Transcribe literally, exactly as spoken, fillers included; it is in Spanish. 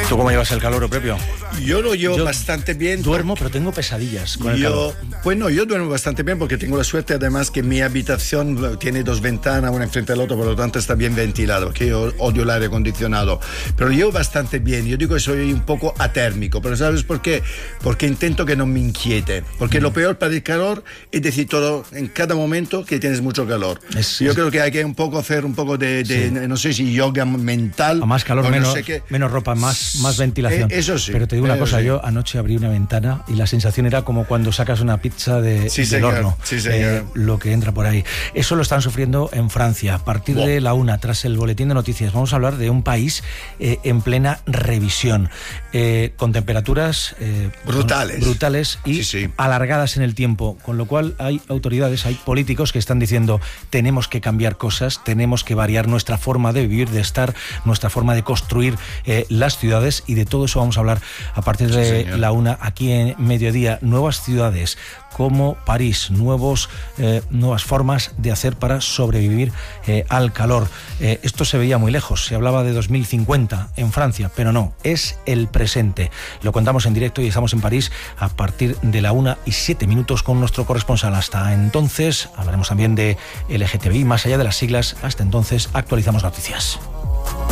¿Tú cómo llevas el calor, Eupepio? Yo lo llevo Yo bastante bien. Duermo, pero tengo pesadillas con el yo, calor. Bueno, yo duermo bastante bien porque tengo la suerte además que mi habitación tiene dos ventanas, una enfrente del otro, por lo tanto está bien ventilado, que yo odio el aire acondicionado. Pero llevo bastante bien. Yo digo que soy un poco atérmico, pero ¿sabes por qué? Porque intento que no me inquiete. Porque mm. lo peor para el calor es decir todo en cada momento que tienes mucho calor. Es, yo es... creo que hay que un poco hacer un poco de, de sí. no sé si yoga mental. A más calor, o menos, no sé qué. menos ropa, más, más ventilación. Eh, eso sí. Pero te digo una eh, cosa, sí. yo anoche abrí una ventana y la sensación era como cuando sacas una pizza de, sí, del señor. horno. Sí, señor. Eh, lo que entra por ahí. Eso lo están sufriendo en Francia. A partir wow. de la una, tras el boletín de noticias, vamos a hablar de un país eh, en plena revisión, eh, con temperaturas eh, brutales. brutales y sí, sí. alargadas en el tiempo, con lo cual hay autoridades, hay políticos que están diciendo tenemos que cambiar cosas, tenemos que variar nuestra forma de vivir, de estar, nuestra forma de construir eh, las ciudades, y de todo eso vamos a hablar a partir de sí, la una aquí en Mediodía. Nuevas ciudades como París, nuevos, eh, nuevas formas de hacer para sobrevivir eh, al calor. Eh, esto se veía muy lejos, se hablaba de dos mil cincuenta en Francia, pero no, es el presente. Lo contamos en directo y estamos en París a partir de la una y siete minutos con nuestro corresponsal. Hasta entonces hablaremos también de L G T B I, más allá de las siglas. Hasta entonces actualizamos noticias.